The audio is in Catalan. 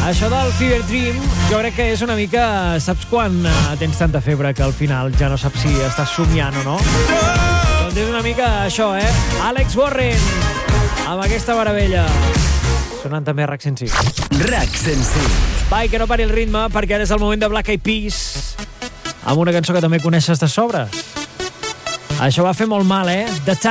Això del Fever Dream, jo crec que és una mica... Saps quan tens tanta febre que al final ja no saps si estàs somiant o no? Doncs és una mica això, Alex Warren, amb aquesta meravella. Sonant també RAC 105. RAC 105. Va, i que no pari el ritme, perquè ara és el moment de Black Eyed Peas, amb una cançó que també coneixes de sobres. Això va fer molt mal, The Time.